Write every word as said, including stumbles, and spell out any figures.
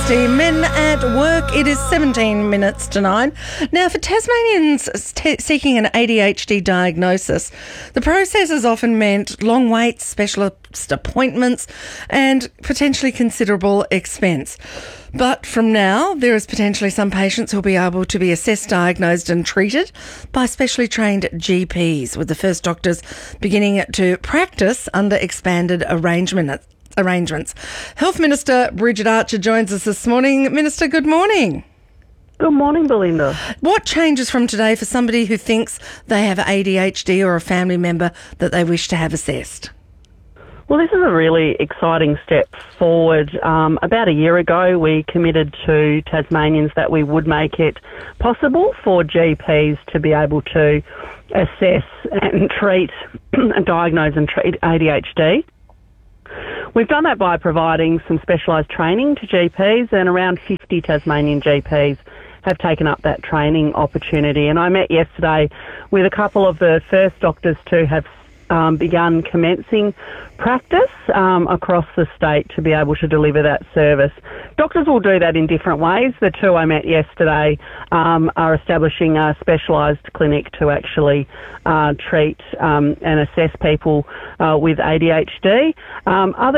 S D Men at Work. It is seventeen minutes to nine. Now, for Tasmanians t- seeking an A D H D diagnosis, the process has often meant long waits, specialist appointments, and potentially considerable expense. But from now, there is potentially some patients who will be able to be assessed, diagnosed and treated by specially trained G Ps, with the first doctors beginning to practice under expanded arrangement, arrangements. Health Minister Bridget Archer joins us this morning. Minister, good morning. Good morning, Belinda. What changes from today for somebody who thinks they have A D H D or a family member that they wish to have assessed? Well, this is a really exciting step forward. Um, about a year ago, we committed to Tasmanians that we would make it possible for G Ps to be able to assess and treat, diagnose and treat A D H D. We've done that by providing some specialised training to G Ps, and around fifty Tasmanian G Ps have taken up that training opportunity. And I met yesterday with a couple of the first doctors to have um, begun commencing practice um, across the state to be able to deliver that service. Doctors will do that in different ways. The two I met yesterday um, are establishing a specialised clinic to actually uh, treat um, and assess people uh, with A D H D. Um, other